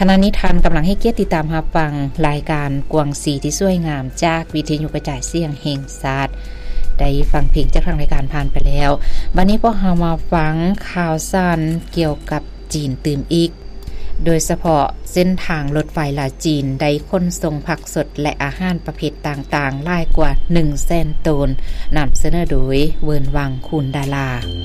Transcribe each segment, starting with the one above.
ขณะนี้ท่านกำลังให้เกียรติติดตามรับฟังรายการกวางสีที่สวยงามจากวิทยุกระจายเสียงแห่งชาติได้ฟังเพลงจากทางรายการผ่านไปแล้ววันนี้พวกเรามาฟังข่าวสารเกี่ยวกับจีนตื่มอีกโดยเฉพาะเส้นทางรถไฟลาวจีนได้ขนส่งผักสดและอาหารประเภทต่างๆหลายกว่า 100,000 ตนนำเสนอโดยเวิร์นวังคุณดารา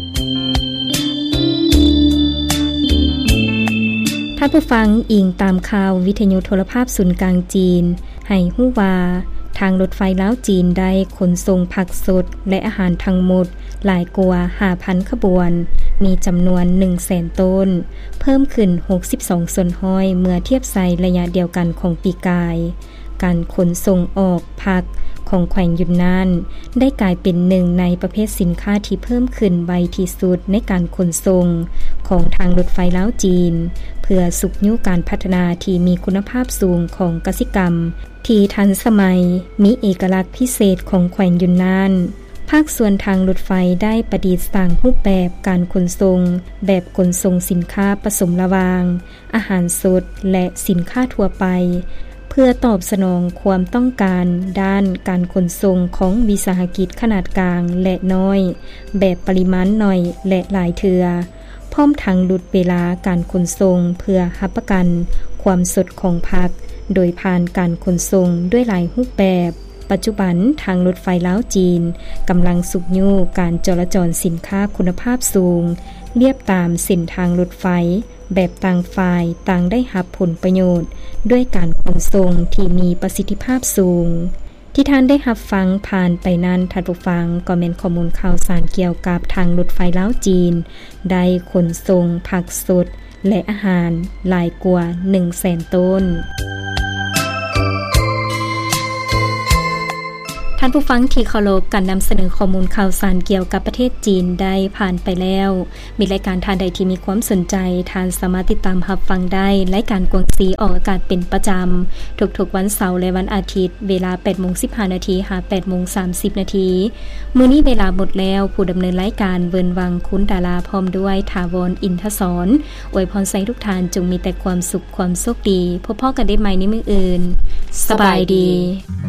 ท่านผู้ฟังอิงตามข่าววิทยุโทรภาพศูนย์กลางจีนให้ฮู้ว่าทางรถไฟลาวจีนได้ขนส่งผักสดและอาหารทั้งหมดหลายกว่า 5,000 ขบวนมีจำนวน 100,000 ต้นเพิ่มขึ้น62ส่วนห้อยเมื่อเทียบใส่ระยะเดียวกันของปีกายการขนส่งออกผักของแขวงยุนนานได้กลายเป็นหนึ่งในประเภทสินค้าที่เพิ่มขึ้นไวที่สุดในการขนส่งของทางรถไฟลาวจีนเพื่อสุขยุการพัฒนาที่มีคุณภาพสูงของกสิกรรมที่ทันสมัยมีเอกลักษณ์พิเศษของแขวงยุนนานภาคส่วนทางรถไฟได้ประดิษฐ์สร้างรูปแบบการขนส่งแบบขนส่งสินค้าผสมระหว่างอาหารสดและสินค้าทั่วไปเพื่อตอบสนองความต้องการด้านการขนส่งของวิสาหกิจขนาดกลางและน้อยแบบปริมาณน้อยและหลายเทื่อพร้อมทั้งลดเวลาการขนส่งเพื่อรับประกันความสดของผักโดยผ่านการขนส่งด้วยหลายรูปแบบปัจจุบันทางรถไฟลาวจีนกำลังสุกยูการจราจรสินค้าคุณภาพสูงเรียบตามเส้นทางรถไฟแบบต่างฝ่ายต่างได้รับผลประโยชน์ด้วยการขนส่งที่มีประสิทธิภาพสูงที่ท่านได้รับฟังผ่านไปนั้นท่านผู้ฟังก็แม่นข้อมูลข่าวสารเกี่ยวกับทางรถไฟลาวจีนได้ขนส่งผักสดและอาหารหลายกว่า 100,000 ต้นท่านผู้ฟังที่เคารพการนำเสนอข้อมูลข่าวสารเกี่ยวกับประเทศจีนได้ผ่านไปแล้วมีรายการทานใดที่มีความสนใจทานสามารถติดตามรับฟังได้รายการกวางสีออกอากาศเป็นประจำทุกๆวันเสาร์และวันอาทิตย์เวลา 8:15 น.หา 8:30 น.มื้อนี้เวลาหมดแล้วผู้ดำเนินรายการเวิร์นวังคุณดาราพร้อมด้วยถาวรอินทศรอวยพรใส่ทุกท่านจงมีแต่ความสุขความโชคดีพบกันได้ใหม่ในมื้ออื่นสบายดี